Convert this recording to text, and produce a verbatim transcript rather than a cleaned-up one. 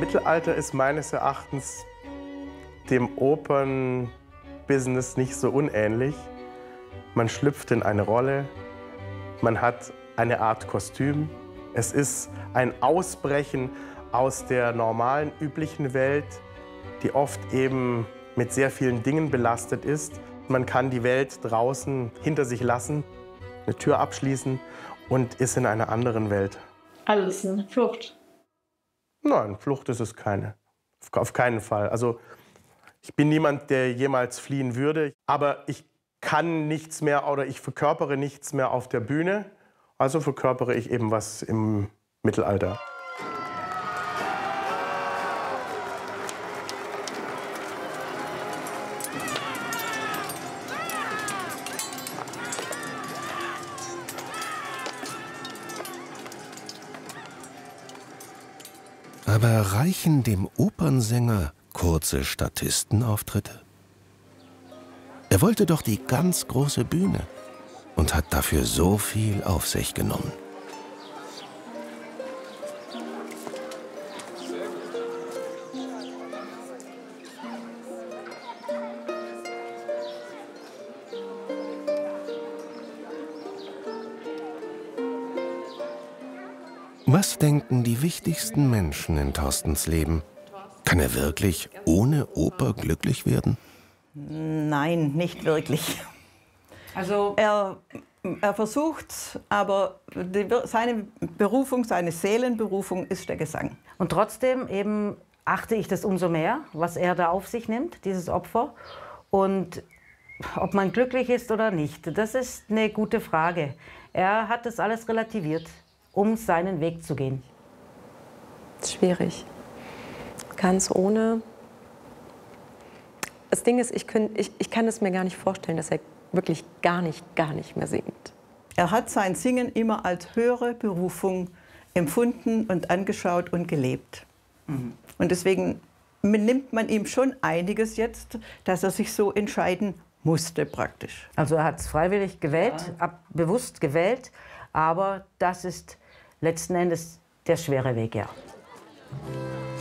Mittelalter ist meines Erachtens dem Opernbusiness nicht so unähnlich. Man schlüpft in eine Rolle, man hat eine Art Kostüm. Es ist ein Ausbrechen aus der normalen, üblichen Welt, die oft eben mit sehr vielen Dingen belastet ist. Man kann die Welt draußen hinter sich lassen, eine Tür abschließen und ist in einer anderen Welt. Also es ist eine Flucht? Nein, Flucht ist es keine. Auf keinen Fall. Also ich bin niemand, der jemals fliehen würde. Aber ich kann nichts mehr oder ich verkörpere nichts mehr auf der Bühne. Also verkörpere ich eben was im Mittelalter. Aber reichen dem Opernsänger kurze Statistenauftritte? Er wollte doch die ganz große Bühne und hat dafür so viel auf sich genommen. Was denken die wichtigsten Menschen in Thorstens Leben? Kann er wirklich ohne Oper glücklich werden? Nein, nicht wirklich. Also er, er versucht, aber die, seine Berufung, seine Seelenberufung ist der Gesang. Und trotzdem eben achte ich das umso mehr, was er da auf sich nimmt, dieses Opfer. Und ob man glücklich ist oder nicht, das ist eine gute Frage. Er hat das alles relativiert, um seinen Weg zu gehen. Schwierig. Ganz ohne. Das Ding ist, ich, könnt, ich, ich kann es mir gar nicht vorstellen, dass er wirklich gar nicht, gar nicht mehr singt. Er hat sein Singen immer als höhere Berufung empfunden und angeschaut und gelebt. Mhm. Und deswegen nimmt man ihm schon einiges jetzt, dass er sich so entscheiden musste praktisch. Also er hat es freiwillig gewählt, ja. ab, bewusst gewählt, aber das ist letzten Endes der schwere Weg, ja.